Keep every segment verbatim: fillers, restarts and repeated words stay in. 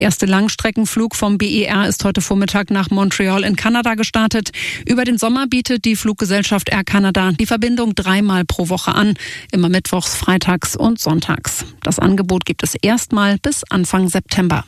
Erste Langstreckenflug vom B E R ist heute Vormittag nach Montreal in Kanada gestartet. Über den Sommer bietet die Fluggesellschaft Air Canada die Verbindung dreimal pro Woche an, immer mittwochs, freitags und sonntags. Das Angebot gibt es erstmal bis Anfang September.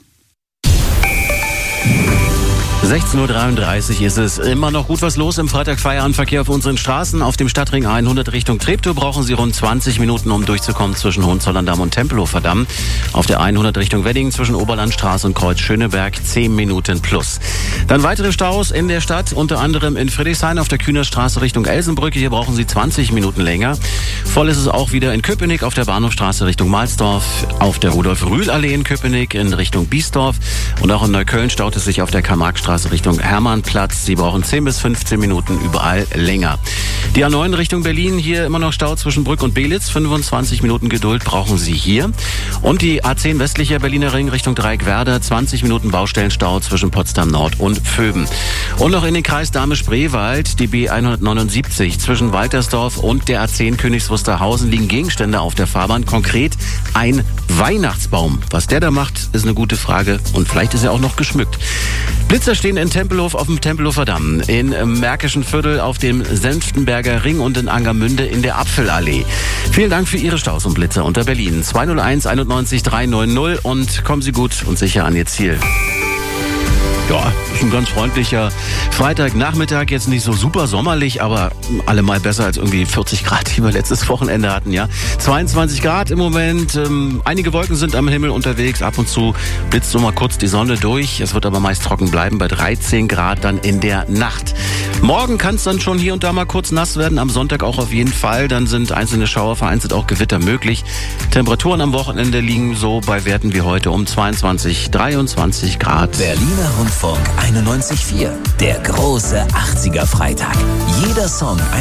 sechzehn Uhr dreiunddreißig ist es. Immer noch gut was los im Freitag-Feierabendverkehr auf unseren Straßen. Auf dem Stadtring hundert Richtung Treptow brauchen Sie rund zwanzig Minuten, um durchzukommen zwischen Hohenzollern-Damm und Tempelhofer Damm. Auf der hundert Richtung Wedding zwischen Oberlandstraße und Kreuz Schöneberg zehn Minuten plus. Dann weitere Staus in der Stadt, unter anderem in Friedrichshain auf der Kühnerstraße Richtung Elsenbrücke. Hier brauchen Sie zwanzig Minuten länger. Voll ist es auch wieder in Köpenick auf der Bahnhofstraße Richtung Mahlsdorf, auf der Rudolf-Rühl-Allee in Köpenick in Richtung Biesdorf und auch in Neukölln staut es sich auf der Karl-Marx-Straße Richtung Hermannplatz. Sie brauchen zehn bis fünfzehn Minuten überall länger. Die A neun Richtung Berlin, hier immer noch Stau zwischen Brück und Belitz. fünfundzwanzig Minuten Geduld brauchen Sie hier. Und die A zehn westlicher Berliner Ring Richtung Dreieckwerder, zwanzig Minuten Baustellenstau zwischen Potsdam Nord und Vöben. Und noch in den Kreis Dahme-Spreewald, die B hundertneunundsiebzig zwischen Waltersdorf und der A zehn Königs Wusterhausen liegen Gegenstände auf der Fahrbahn. Konkret ein Weihnachtsbaum. Was der da macht, ist eine gute Frage und vielleicht ist er auch noch geschmückt. Blitzer stehen in Tempelhof auf dem Tempelhofer Damm, in Märkischen Viertel auf dem Senftenberger Ring und in Angermünde in der Apfelallee. Vielen Dank für Ihre Staus und Blitzer unter Berlin. zwei null eins einundneunzig dreihundert und kommen Sie gut und sicher an Ihr Ziel. Ja, ist ein ganz freundlicher Freitagnachmittag, jetzt nicht so super sommerlich, aber allemal besser als irgendwie vierzig Grad, die wir letztes Wochenende hatten, ja. zweiundzwanzig Grad im Moment, ähm, einige Wolken sind am Himmel unterwegs, ab und zu blitzt so mal kurz die Sonne durch, es wird aber meist trocken bleiben bei dreizehn Grad dann in der Nacht. Morgen kann es dann schon hier und da mal kurz nass werden, am Sonntag auch auf jeden Fall, dann sind einzelne Schauer, vereinzelt auch Gewitter möglich. Temperaturen am Wochenende liegen so bei Werten wie heute um zweiundzwanzig, dreiundzwanzig Grad. Berliner Rundfunk einundneunzig Komma vier, der große achtziger Freitag. Jeder Song